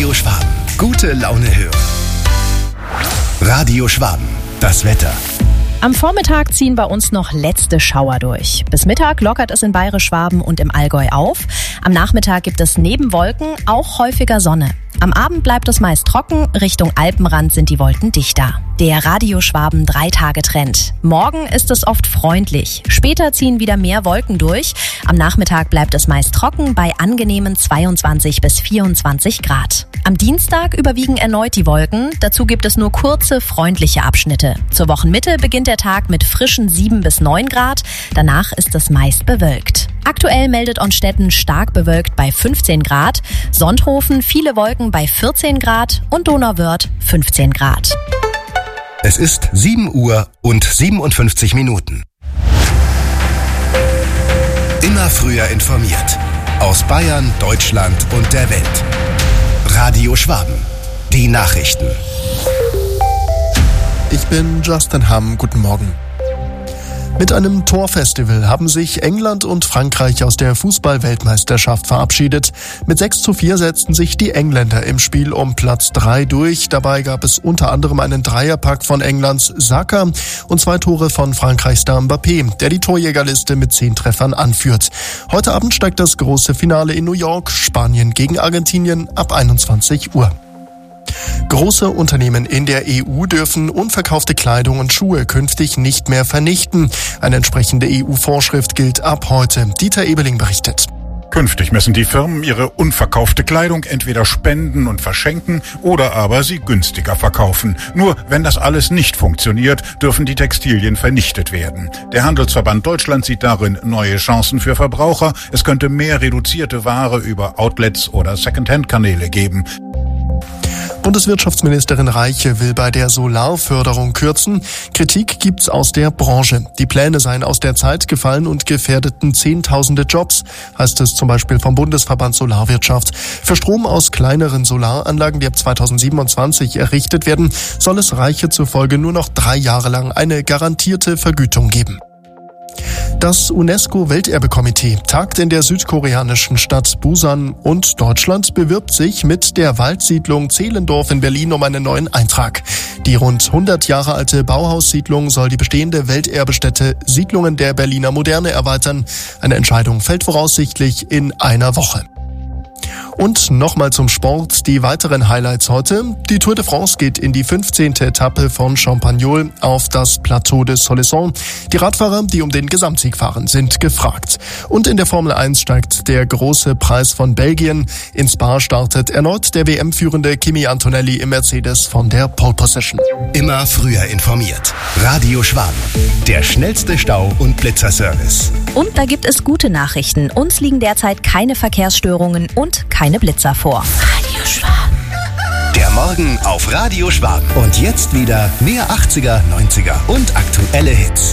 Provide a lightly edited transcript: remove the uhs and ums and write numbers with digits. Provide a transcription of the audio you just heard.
Radio Schwaben. Gute Laune hören. Radio Schwaben. Das Wetter. Am Vormittag ziehen bei uns noch letzte Schauer durch. Bis Mittag lockert es in Bayerisch-Schwaben und im Allgäu auf. Am Nachmittag gibt es neben Wolken auch häufiger Sonne. Am Abend bleibt es meist trocken, Richtung Alpenrand sind die Wolken dichter. Der Radio Schwaben 3-Tage-Trend. Morgen ist es oft freundlich. Später ziehen wieder mehr Wolken durch. Am Nachmittag bleibt es meist trocken bei angenehmen 22 bis 24 Grad. Am Dienstag überwiegen erneut die Wolken. Dazu gibt es nur kurze, freundliche Abschnitte. Zur Wochenmitte beginnt der Tag mit frischen 7 bis 9 Grad. Danach ist es meist bewölkt. Aktuell meldet Onstetten stark bewölkt bei 15 Grad, Sonthofen viele Wolken bei 14 Grad und Donauwörth 15 Grad. Es ist 7 Uhr und 57 Minuten. Immer früher informiert. Aus Bayern, Deutschland und der Welt. Radio Schwaben. Die Nachrichten. Ich bin Justin Hamm. Guten Morgen. Mit einem Torfestival haben sich England und Frankreich aus der Fußball-Weltmeisterschaft verabschiedet. Mit 6:4 setzten sich die Engländer im Spiel um Platz 3 durch. Dabei gab es unter anderem einen Dreierpack von Englands Saka und 2 Tore von Frankreichs Star Mbappé, der die Torjägerliste mit 10 Treffern anführt. Heute Abend steigt das große Finale in New York, Spanien gegen Argentinien ab 21 Uhr. Große Unternehmen in der EU dürfen unverkaufte Kleidung und Schuhe künftig nicht mehr vernichten. Eine entsprechende EU-Vorschrift gilt ab heute. Dieter Ebeling berichtet. Künftig müssen die Firmen ihre unverkaufte Kleidung entweder spenden und verschenken oder aber sie günstiger verkaufen. Nur wenn das alles nicht funktioniert, dürfen die Textilien vernichtet werden. Der Handelsverband Deutschland sieht darin neue Chancen für Verbraucher. Es könnte mehr reduzierte Ware über Outlets oder Secondhand-Kanäle geben. Bundeswirtschaftsministerin Reiche will bei der Solarförderung kürzen. Kritik gibt's aus der Branche. Die Pläne seien aus der Zeit gefallen und gefährdeten Zehntausende Jobs, heißt es zum Beispiel vom Bundesverband Solarwirtschaft. Für Strom aus kleineren Solaranlagen, die ab 2027 errichtet werden, soll es Reiche zufolge nur noch 3 Jahre lang eine garantierte Vergütung geben. Das UNESCO-Welterbekomitee tagt in der südkoreanischen Stadt Busan und Deutschland bewirbt sich mit der Waldsiedlung Zehlendorf in Berlin um einen neuen Eintrag. Die rund 100 Jahre alte Bauhaussiedlung soll die bestehende Welterbestätte Siedlungen der Berliner Moderne erweitern. Eine Entscheidung fällt voraussichtlich in einer Woche. Und nochmal zum Sport, die weiteren Highlights heute. Die Tour de France geht in die 15. Etappe von Champagnol auf das Plateau de Soleçon. Die Radfahrer, die um den Gesamtsieg fahren, sind gefragt. Und in der Formel 1 steigt der große Preis von Belgien. In Spa startet erneut der WM-führende Kimi Antonelli im Mercedes von der Pole Position. Immer früher informiert. Radio Schwaben. Der schnellste Stau- und Blitzerservice. Und da gibt es gute Nachrichten. Uns liegen derzeit keine Verkehrsstörungen und keine Blitzer vor. Radio Schwaben. Der Morgen auf Radio Schwaben. Und jetzt wieder mehr 80er, 90er und aktuelle Hits.